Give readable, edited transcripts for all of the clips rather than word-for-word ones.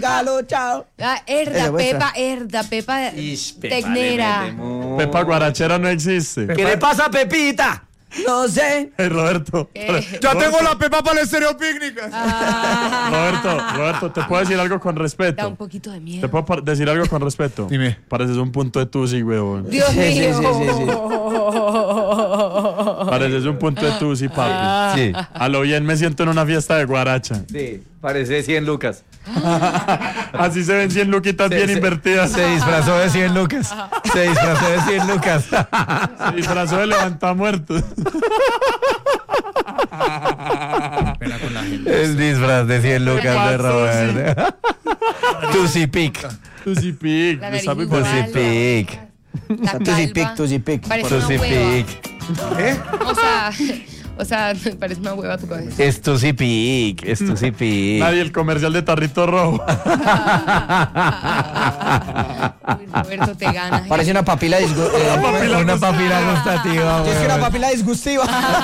galo, chao. Herda, Pepa Tecnera. Pepa Guarachera no existe. ¿Qué le pasa a Pepita? No sé. Roberto. Ya tengo la Pepa para el Estéreo Picnic. Roberto, ¿te puedo decir algo con respeto? Da un poquito de miedo. ¿Te puedo decir algo con respeto? Dime. Pareces un punto de tusi, huevón. Dios mío. Sí. Pareces un punto de tusi, papi. Sí. A lo bien me siento en una fiesta de guaracha. Sí, parece 100 lucas. Así se ven 100 luquitas bien invertidas. Se disfrazó de 100 lucas. Se disfrazó de levantamuertos. Pena con la gente. El disfraz de 100 lucas de Roberto. Tusi Pic. Tusi Pic. La nariz Está muy igual. bonito. Tusi Pic. La calva. Tusi Pic. Parece una Tusi hueva. Pic. ¿Eh? O sea, parece una hueva tu cabeza. Es Tusi Pic. Nadie el comercial de Tarrito Rojo. Uy, Roberto, te ganas. Parece una papila disgustativa. Una papila gustativa. Es que una papila disgustiva.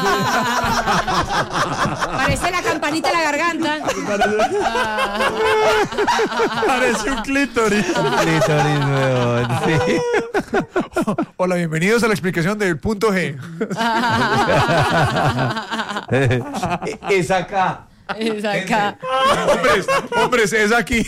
Parece la campanita de la garganta. Parece un clítoris. Clítoris, weón. Sí. Hola, bienvenidos a la explicación del punto G. Es acá. Es acá. Hombres, es aquí.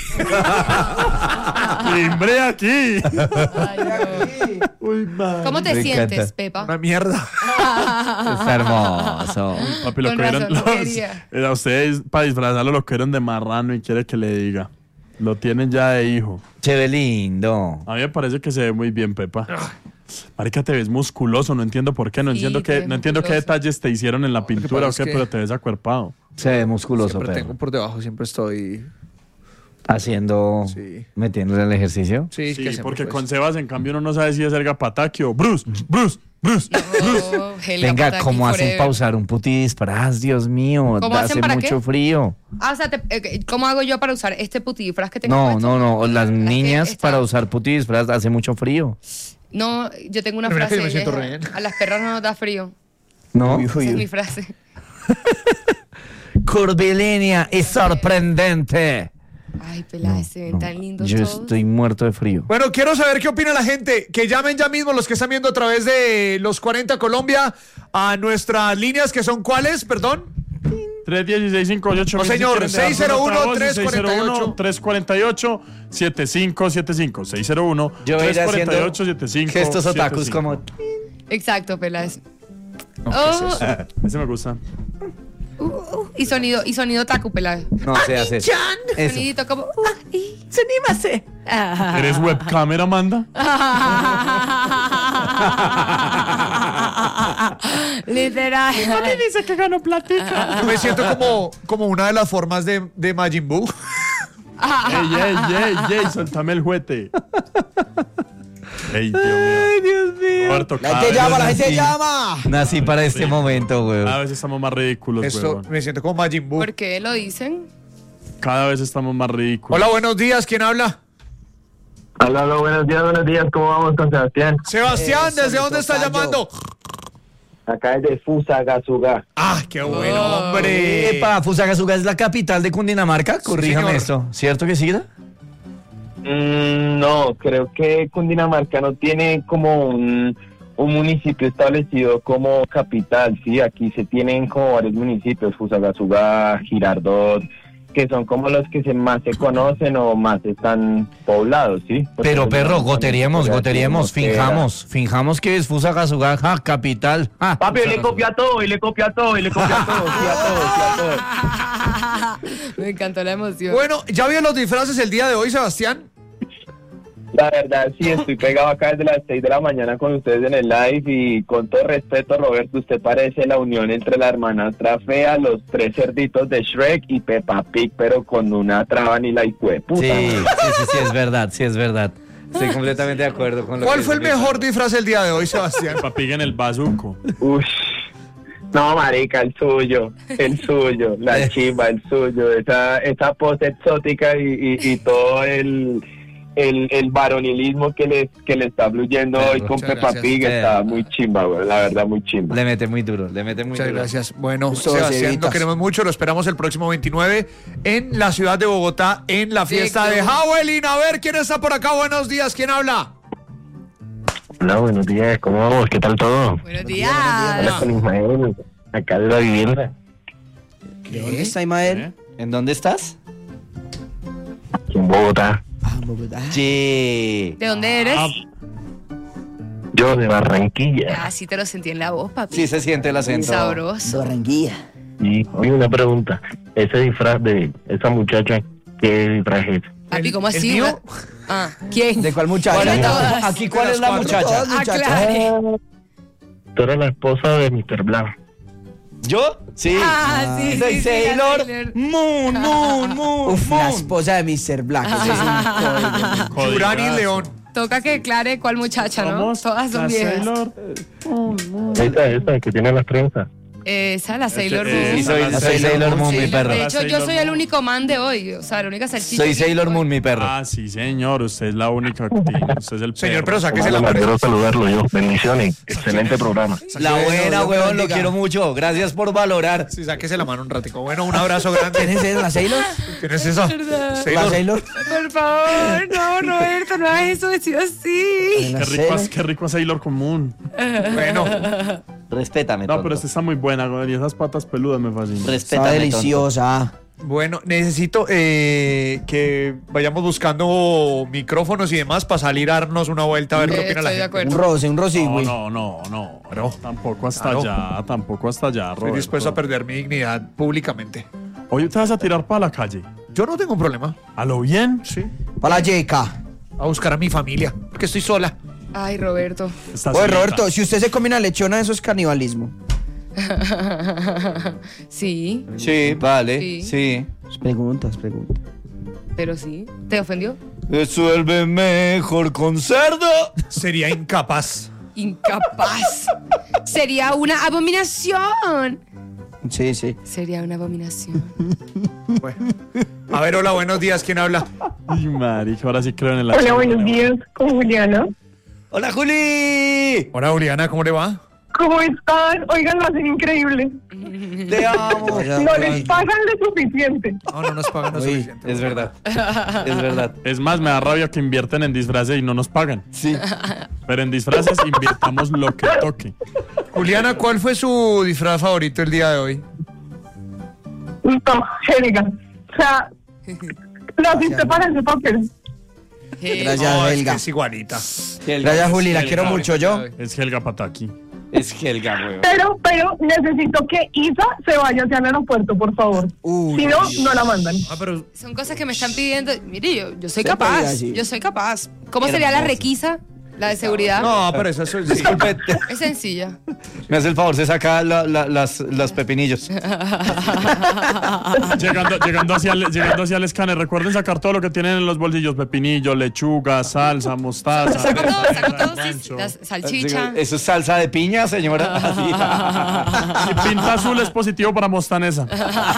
Timbre aquí. Ay, no. Uy, man. ¿Cómo te Me sientes, encanta. Pepa? Una mierda. Está hermoso. Papi, lo Con cogieron razón, no quería. a ustedes para disfrazarlo lo cogieron de marrano y quiere que le diga. Lo tienen ya de hijo. Se ve lindo. A mí me parece que se ve muy bien, Pepa. Marica, te ves musculoso, no entiendo por qué, no Sí, entiendo te ves qué musculoso. detalles te hicieron en la pintura o pasa qué, es que- pero te ves acuerpado. Se ve musculoso, Siempre pero tengo por debajo, siempre estoy. haciendo, Sí. metiéndole el ejercicio. Sí, Sí, ¿qué hacemos, porque pues? con Sebas, en cambio, uno no sabe si es el Gapataki o Bruce. No, Venga, ¿cómo hacen para usar un puti disfraz? Dios mío, ¿Cómo hacen hace para mucho qué? frío. O sea, ¿cómo hago yo para usar este putifras que tengo No, puesto? las Es que niñas está- para usar puti disfraz hace mucho frío. No, yo tengo una Mira que frase. yo me siento vieja. re bien. A las perras no nos da frío. ¿No? Esa es mi frase. Curvilínea y sorprendente. Ay, peladas, se ven tan lindos Yo todos. estoy muerto de frío. Bueno, quiero saber qué opina la gente. Que llamen ya mismo los que están viendo a través de los 40 Colombia a nuestras líneas, que son ¿cuáles? Perdón. 316-588. No, señor, 601-348-7575. 601 Yo voy a ir haciendo 348-7575. gestos otakus como... Exacto, peladas. No, ¿qué es eso? Ese me gusta. Y sonido taco, peladas. No se hace eso. Eso. Sonidito como. ¡Anímase! ¿Eres webcamer, Amanda? Literal. Dice que ganó platica. Yo me siento como una de las formas de Majin Buu. ey, suéltame el juguete. Ey, Dios mío. Dios mío. Roberto, La gente llama, la gente llama. Nací para este momento, güey. Cada vez estamos más ridículos, Esto huevón. me siento como Majin Buu. ¿Por qué lo dicen? Cada vez estamos más ridículos. Hola, buenos días. ¿Quién habla? Hola, buenos días, ¿cómo vamos con Sebastián? Sebastián, Eso, ¿desde mi dónde está tocayo. llamando? Acá es de Fusagasugá. Ah, qué buen hombre. Epa, Fusagasugá es la capital de Cundinamarca. Corríjame señor. esto. ¿Cierto que sí? No, creo que Cundinamarca no tiene como un municipio establecido como capital, sí, aquí se tienen como varios municipios, Fusagasugá, Girardot, que son como los que más se conocen o más están poblados, sí. Pero perro, goteriemos, Mosquera. finjamos que es Fusagasugá, capital. Ah, Papi, él le copia todo, sí, a todos. Me encantó la emoción. Bueno, ¿ya vio los disfraces el día de hoy, Sebastián? La verdad, sí, estoy pegado acá desde las 6 de la mañana con ustedes en el live y con todo respeto, Roberto, usted parece la unión entre la hermanastra fea, los tres cerditos de Shrek y Peppa Pig, pero con una traba ni la hijueputa. sí, es verdad, Estoy completamente de acuerdo con lo ¿Cuál que fue el dice. mejor disfraz el día de hoy, Sebastián? Papiga en el bazuco. Ush. No, marica, el suyo, la chimba, el suyo, esa pose exótica y todo el varonilismo que le está fluyendo hoy con muchas Peppa gracias. Pig está muy chimba, güey, la verdad, muy chimba. Le mete muy duro, le mete muy Muchas duro. gracias. Bueno, Eso, Sebastián, lo Cevitas. queremos mucho. Lo esperamos el próximo 29 en la ciudad de Bogotá, en la fiesta de Perfecto. Halloween. A ver, ¿quién está por acá? Buenos días, ¿quién habla? Hola, buenos días, ¿cómo vamos? ¿Qué tal todo? Buenos días. Hola, con Ismael, acá de la vivienda. ¿Dónde está Imael? ¿En dónde estás? Aquí en Bogotá. Ah, Bogotá. Sí. ¿De dónde eres? Yo de Barranquilla. Ah, sí te lo sentí en la voz, papi. Sí se siente el acento. Sabroso. Barranquilla. Y oye, una pregunta. Ese disfraz de esa muchacha, ¿qué disfraz es? Papi, ¿cómo ¿El así? mío? Ah, ¿quién? ¿De cuál muchacha? Bueno, todas. Aquí, ¿cuál es la Todas muchacha? Todas muchachas. Aclare. Tú eres la esposa de Mr. Blanc. ¿Yo? Sí. Ah, sí, Soy sí, sí, Sailor la Sailor. Moon, Moon, Moon, Uf, la Moon. esposa de Mr. Black. Ese es un código. Yurani León. Toca que aclare cuál muchacha, ¿no? Somos Todas son la viejas. Sailor. Esa que tiene las trenzas. Esa, la Sailor Sí, Moon. Sí, soy Sailor Moon, mi perro. De hecho, yo soy el Moon. único man de hoy. O sea, la única salchicha. Soy que Sailor hoy. Moon, mi perro. Ah, sí, señor. Usted es la única que tiene. Usted es el Señor, perro. pero sáquese la Me mano. quiero saludarlo yo. Bendiciones. Excelente programa. La buena, Dios huevón, lo bendiga. quiero mucho. Gracias por valorar. Sí, sáquese la mano un ratico. Bueno, un abrazo ¿Quién grande. es esa, la Sailor? ¿Quién es esa? ¿Verdad? ¿La Sailor. Sailor? Por favor, no, Roberto, no hagas eso vestido así. La Qué rico es Sailor común. Bueno, Respétame, No, tonto. pero esta está muy buena, güey. Y esas patas peludas me fascinan. Está Respétame, deliciosa. bueno, necesito que vayamos buscando micrófonos y demás para salir a darnos una vuelta a ver qué opina la Estoy de gente. acuerdo. Un roce, un No, rosigüey. no. Tampoco hasta Claro. allá, tampoco hasta allá, Estoy Roberto. dispuesto a perder mi dignidad públicamente. Hoy te vas a tirar para la calle. Yo no tengo un problema. ¿A lo bien? Sí. Para la yeca. A buscar a mi familia, porque estoy sola. Ay, Roberto. Estás Oye, solita. Roberto, si usted se come una lechona, eso es canibalismo. Sí, Sí, vale, Sí. sí. Preguntas. pero sí. ¿Te ofendió? Resuelve mejor con cerdo. Sería incapaz. Incapaz. Sería una abominación. Sí, sí. Sería una abominación. Bueno. A ver, hola, buenos días. ¿Quién habla? Ay, marica, ahora sí creo en la Hola, buenos días, con Juliana. ¡Hola, Juli! Hola, Juliana, ¿cómo le va? ¿Cómo están? Oigan, lo hacen increíble. Te amo. No les pagan lo suficiente. No, no nos pagan lo Uy, suficiente. Es verdad. Es verdad. Es más, me da rabia que invierten en disfraces y no nos pagan. Sí. Pero en disfraces invirtamos lo que toque. Juliana, ¿cuál fue su disfraz favorito el día de hoy? No, Helga. O sea, lo hiciste para ese papel. Gracias, No, es que Helga. es igualita. Gracias, Juli. La quiero mucho yo. Es Helga Pataki. Es Helga, weón. Pero necesito que Isa se vaya hacia el aeropuerto, por favor. Uy, Si no, no la mandan. Ah, pero Son cosas que me están pidiendo. Mire, yo soy Se capaz. podía decir. Yo soy capaz. ¿Cómo sería la requisa? La de seguridad. no, pero eso es Disculpe, Es sencilla. me hace el favor, se saca las pepinillos. Llegando hacia el escáner, recuerden sacar todo lo que tienen en los bolsillos: pepinillo, lechuga, salsa, mostaza. Saco todo, sí, rancho. la salchicha. Eso es salsa de piña, señora. Si pinta azul es positivo para mostanesa.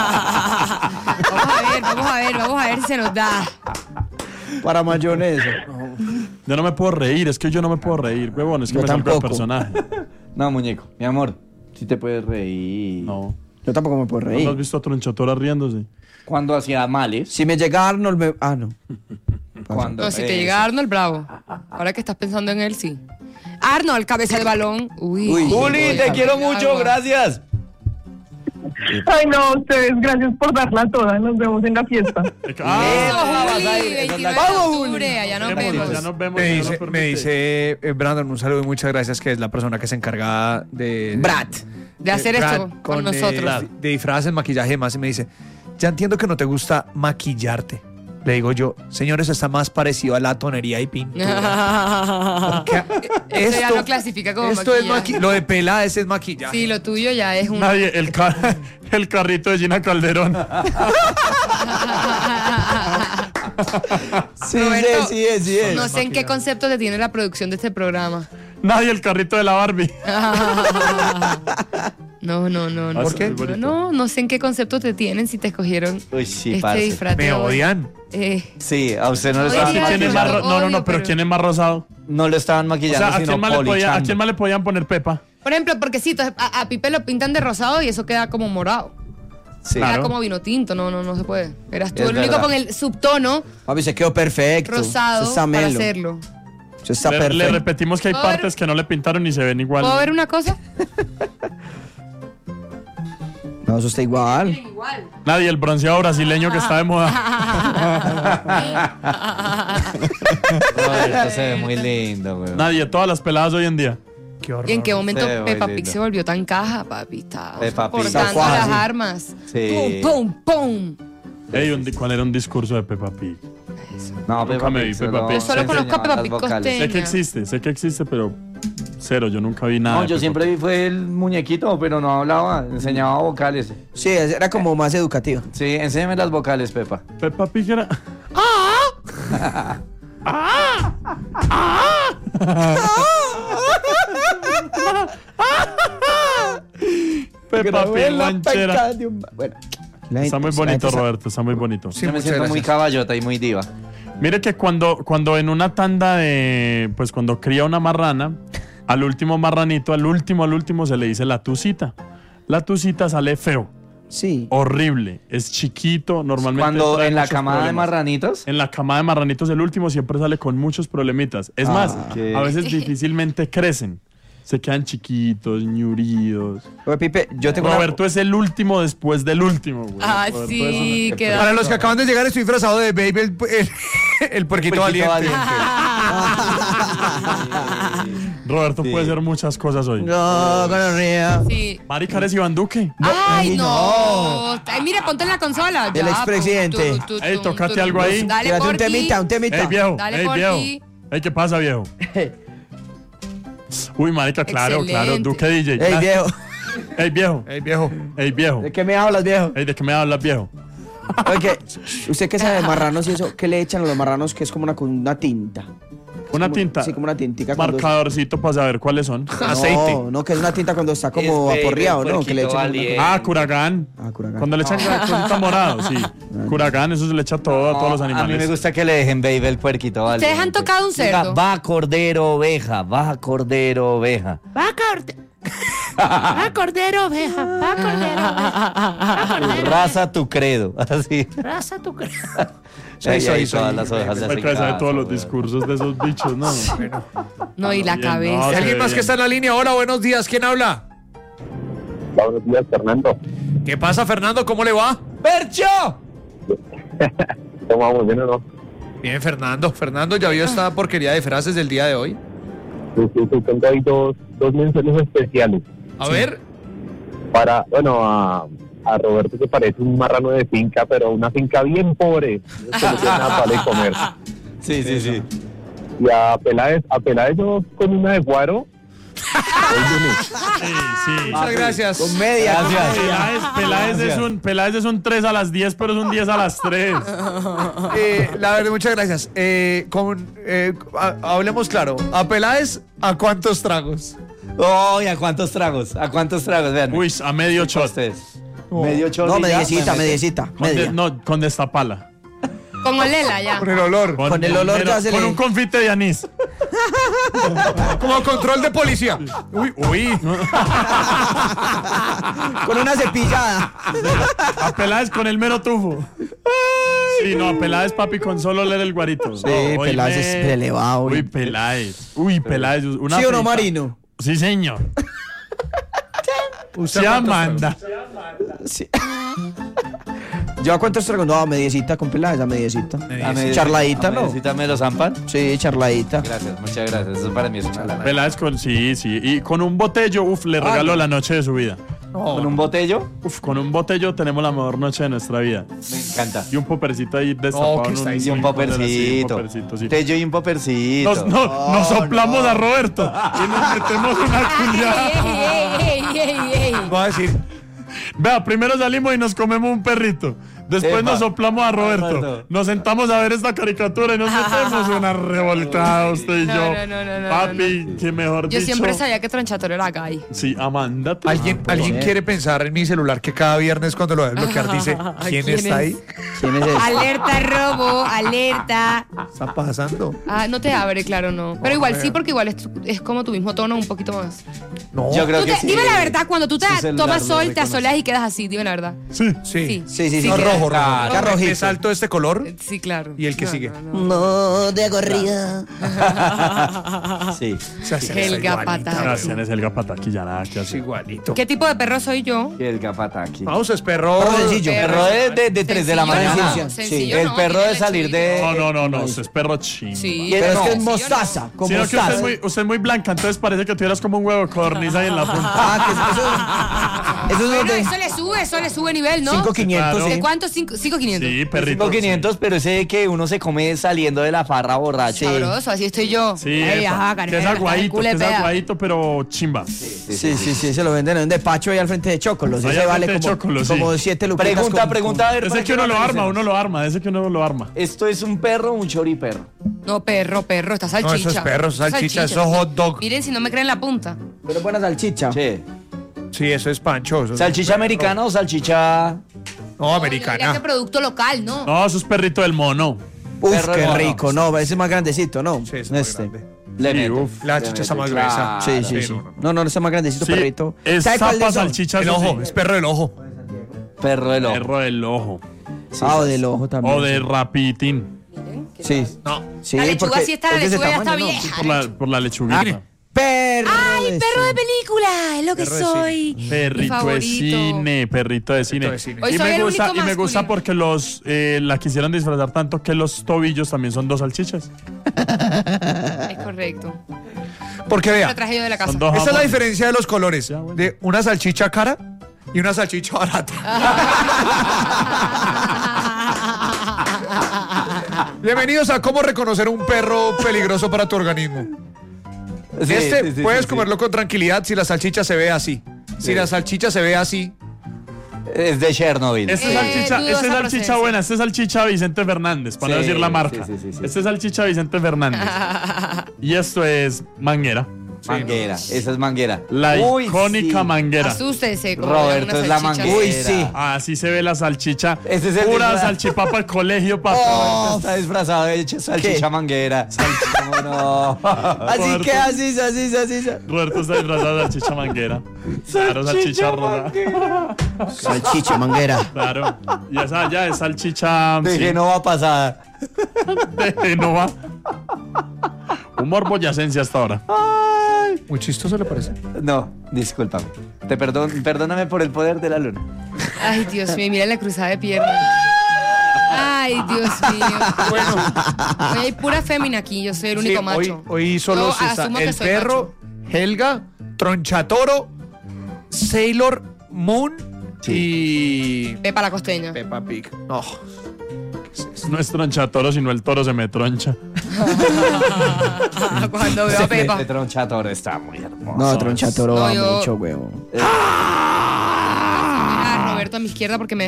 Vamos a ver si se nos da. Para mayonesa. Yo no me puedo reír, es que yo no me puedo reír, huevón, es que Yo me salgo el tampoco. personaje. No, muñeco, mi amor, si te puedes reír. No. Yo tampoco me puedo ¿No has reír. visto a Tronchatora riéndose? Cuando hacía males. Si me llega Arnold, me... Ah, no. Cuando No, si te llega Arnold, bravo. Ahora que estás pensando en él, sí. Arnold, cabeza de balón. Uy. Uy. Juli, te quiero mucho, Agua. gracias. Ay, no, ustedes, gracias por darla toda. Nos vemos en la fiesta. Ah, Juli, vas a ir, 29 de vamos, octubre, allá nos vemos. ya nos vemos. me ya nos dice, me permite. dice Brandon, un saludo y muchas gracias, que es la persona que se encarga de... Brad. De hacer Brad, esto con nosotros. de disfraces, maquillaje y demás, y me dice, ya entiendo que no te gusta maquillarte. Le digo yo, señores, está más parecido a la tonería y pintura. Eso ya lo clasifica como esto es maquillaje. lo de pela, ese es maquillaje. Sí, lo tuyo ya es un... Nadie, el carrito de Gina Calderón. Sí, Roberto, sí es. No sé en qué concepto te tiene la producción de este programa. Nadie, el carrito de la Barbie. No. ¿Por qué? No sé en qué concepto te tienen si te escogieron Uy, sí, este parce. disfraz. Me odian. Sí, a usted no lo Oye, estaban sí, ¿Quién es yo más lo no, odio, pero pero- ¿quién es más rosado? no lo estaban O maquillando, sea, ¿a sino quién más polichando. le podían poner Pepa? Por ejemplo, porque sí, a Pipe lo pintan de rosado y eso queda como morado. Sí. Queda Claro. como vino tinto, no se puede. Eras tú Es el único verdad. con el subtono Papi, se quedó perfecto. rosado Eso está para melo. hacerlo. Eso está Le perfecto. repetimos que hay ¿Puedo ver? partes que no le pintaron y se ven igual. ¿Puedo ver una cosa? No, eso está igual. Igual. Nadie, el bronceado brasileño que está de moda. No, esto se ve muy lindo, güey. Nadie, todas las peladas hoy en día. Qué horror. ¿Y en qué momento Se ve muy Peppa Pig lindo. se volvió tan caja, papi? Está Peppa Pig. portando Está cuaja, las sí. armas. Sí. ¡Pum, pum, pum! Ey, ¿cuál era un discurso de Peppa Pig? No, Nunca me vi Peppa Pig. Yo solo conozco a Peppa Pig costeña. Sé que existe, pero cero, yo nunca vi nada. No, de yo Peppa siempre vi fue el muñequito, pero no hablaba, enseñaba vocales. Sí, era como más educativo. Sí, enséñame las vocales, Pepa. Pig. Peppa Pig era... Peppa Pig ranchera. Bueno, Está muy bonito, Roberto, está muy bonito. Sí, Yo me muchas siento muy gracias. caballota y muy diva. Mire que cuando en una tanda de... Pues cuando cría una marrana, al último marranito, al último se le dice la tucita. La tucita sale feo, Sí. horrible, es chiquito, normalmente Cuando trae en la muchos camada de problemas. marranitos. En la camada de marranitos el último siempre sale con muchos problemitas. Es más, ¿qué? a veces difícilmente crecen. Se quedan chiquitos, ñuridos. Oye, Pipe, yo tengo Roberto es el último después del último, güey. Ah, Roberto sí, es queda. Para los que acaban de llegar, estoy disfrazado de Baby, el puerquito valiente. Roberto puede hacer muchas cosas hoy. No, gonorrea. Sí. Mari Cares Iván Duque. ¡Ay, no! Ay, mira, ponte en la consola. El Ya, expresidente. Ey, tócate algo ahí. Dale, Tírate un Porky. temita, un temita. Ey, viejo. Dale, Ey, Porky. viejo. Ey, ¿qué pasa, viejo? Uy, marica, claro, Excelente. Duque DJ. Ey, viejo. Ey, viejo. Ey, viejo. Ey, viejo. ¿De qué me hablas, viejo? Ey, ¿de qué me hablas, viejo? Oye, ¿usted qué sabe de marranos y eso? ¿Qué le echan a los marranos que es como una tinta? Una tinta. Sí, como una tintica. cuando- Marcadorcito para saber cuáles son. Aceite. No, que es una tinta cuando está como Es aporreado, baby, ¿no? Que le puerquito echan valiente. Ah, curagán. curagán. Cuando le echan cosita morado, sí. Curagán, eso se le echa todo a todos los A mí me animales. gusta que le dejen baby el puerquito valiente. ¿Ustedes han tocado un Diga, cerdo? va cordero oveja, va cordero oveja. Raza tu credo. Así. Soy. Todas las ovejas le Hay hacen que saber caso, todos los güey. discursos de esos bichos, ¿no? No, y la Bien, cabeza. no, ¿Y alguien se más ve que está en la línea? Hola, buenos días. ¿Quién habla? Buenos días, Fernando. ¿Qué pasa, Fernando? ¿Cómo le va? ¡Percho! ¿Cómo vamos? ¿Bien o no? Bien, Fernando. Fernando, ¿ya vio esta porquería de frases del día de hoy? Sí, tengo ahí dos menciones especiales. A ver. Para, bueno, a Roberto que parece un marrano de finca, pero una finca bien pobre. Es que no tiene nada para comer. Sí, sí, sí. Y a Peláez yo con una de guaro. Sí, sí. Muchas gracias. Con media. Gracias. Peláez es un 3 a las 10, pero es un 10 a las 3. La verdad, muchas gracias. Hablemos claro. ¿A Peláez a cuántos tragos? Oh, ¿y a cuántos tragos? ¿A cuántos tragos? Vean. Uy, a medio shot. Ustedes. Medio shot. No, y ya, mediecita, me mete. mediecita. Media. Con destapala. Con olela ya. Con el olor. Con el olor ya se Con le- un confite de anís. Como control de policía. Uy. Con una cepillada. A Peláez con el mero tufo. Sí, no, a Peláez, papi, con solo leer el guarito. Sí, No, Peláez oíme. es elevado. Uy, Peláez. Uy, Peláez. Una ¿Sí o no, frita. Marino? Sí, señor. ¿Usted Se cuántos Amanda. Sí. ¿Yo a cuántos tragos? No, mediecita con Peláez, a mediecita. A medicita- Charladita, a ¿no? medicita me lo zampan. Sí, charladita. Gracias, muchas gracias. Eso para mí es una lana. Peláez con, sí. Y con un botello, le regaló la noche de su vida. Con un botello, Con un botello tenemos la mejor noche de nuestra vida. me encanta. Y un popercito ahí destapado. ¿qué en está un- Y un sí, popercito. sí. Tello y un popercito. Nos soplamos a Roberto y nos metemos una culiada. ¡Ey! Voy a decir. Vea, primero salimos y nos comemos un perrito. Después Epa. nos soplamos a Roberto. Roberto. Nos sentamos a ver esta caricatura y nos metemos una revolcada usted y No, yo. no, Papi, que mejor Yo dicho. siempre sabía que Tronchatoro era gay. Sí, Amanda. ¿Alguien quiere pensar en mi celular que cada viernes cuando lo va a desbloquear dice ¿quién ¿Quién está es? ahí? ¿Quién es ese? Alerta robo, alerta. Está pasando. Ah, no te abre, claro, no. Pero igual sí, porque igual es como tu mismo tono, un poquito más. No. Yo creo que sí. Dime la verdad, cuando tú te Su celular tomas lo sol, te reconoce. asoleas y quedas así, dime la verdad. Sí. Sí. Sí. No, que- rojo, Claro. rojo. Rojito. Es alto este color. Sí, claro. ¿Y el que No, sigue? no, no. No, de corrida. Sí. Se hace Helga igualita, Pataki. Gracias, es el Gapataki, ya nada que Es hacer. igualito. ¿Qué tipo de perro soy yo? Y el Gapataki. Vamos, es perro. Perro sencillo. Perro de 3 de la Sencillo, mañana. no, sencillo, El no, perro tiene de salir de. No, ese es perro chimba. Sí. Pero es que es sencillo, mostaza. Con Sino que usted mostaza. usted es muy blanca, entonces parece que tuvieras como un huevo de codorniz ahí en la punta. Ah, que eso es Bueno, de eso le sube nivel, ¿no? 5,500. Claro. ¿De Sí. cuánto? 5,500. Sí, perrito. 5,500, pero ese que uno se come saliendo de la farra borracha. Sabroso, así estoy yo. Sí, Ey, epa, ajá, que es aguadito, pero chimba. Sí, se lo venden en un despacho ahí al frente de Chocolos. Ahí Ese al vale frente de como, Chocolos, sí. como 7 lucas. Pregunta, a ver. Ese para que uno lo analicemos. arma, ese que uno lo arma. ¿Esto es un perro o un choriperro? No, perro, está salchicha. No, eso es perro, eso es salchicha, eso es hot dog. Miren, si no me creen la punta. Pero buena salchicha. Sí. Sí, eso es pancho. eso es- ¿Salchicha americana o salchicha? No, Mira americana. que producto local, ¿no? No, eso es perrito del mono. Uf, Perro qué de mono. rico. No, ese es más grandecito, ¿no? Sí, es muy este. grande. Le Sí, meto, uf. La le chicha meto, está más claro. gruesa. Sí. No, ese es más grandecito, Sí, perrito. es ¿Sabe cuál de zapa esos? salchicha. El eso ojo, sí. es perro del ojo. Perro del ojo. Perro del ojo. Ah, o del ojo también. O de rapitín. Sí. No. Sí, La lechuga porque sí está, la es de ese lechuga ya está tamaño, ¿no? vieja. Por la lechuguita. Perro. ¡Ay, perro de película! Es lo que Perro de soy. Mi Perrito de favorito. cine, perrito de cine. de cine. Hoy Y soy me el gusta, único y me gusta masculino. porque la quisieron disfrazar tanto que los tobillos también son 2 salchichas. Es correcto. Porque Lo vea, traje yo de la casa. Son 2 esa es la jamones. diferencia de los colores. Ya, bueno. De una salchicha cara y una salchicha barata. Bienvenidos a cómo reconocer un perro peligroso para tu organismo. Sí, Este sí, puedes sí. comerlo con tranquilidad si la salchicha se ve así. Si Sí. la salchicha se ve así, Es de Chernobyl. Este dudosa salchicha procedencia. buena, este es salchicha Vicente Fernández, para no Sí, decir la marca. sí. Este es salchicha Vicente Fernández. Y esto es manguera. Manguera, esa es manguera. La Uy, icónica sí. manguera. Asústese. como Roberto una es la salchicha. manguera. Uy, sí. Así se ve la salchicha. Ese es el Pura disfraz. salchipapa al colegio, papá. Oh, está disfrazado de salchicha ¿Qué? manguera. ¿Cómo no? Así Roberto. que así. Roberto está disfrazado de salchicha manguera. Claro, salchicha roja. Salchicha, manguera. Claro. Y esa ya es salchicha. De sí, Genova pasada. de Genova. Humor boyacense hasta ahora. muy chistoso le parece. No, discúlpame. Perdóname por el poder de la luna. Ay, Dios mío, mira la cruzada de piernas. Ay, Dios mío. Bueno, hoy hay pura fémina aquí, yo soy el único Sí, macho. hoy solo Yo se está asumo que el soy perro, Helga, Tronchatoro, Sailor Moon y Pepa la costeña. Peppa Pig. No. No es tronchatoro, sino el toro se me troncha. Cuando veo a Pepa. Este tronchatoro está muy hermoso. No, Tronchatoro No, va yo- mucho, huevo. A Roberto a mi izquierda porque me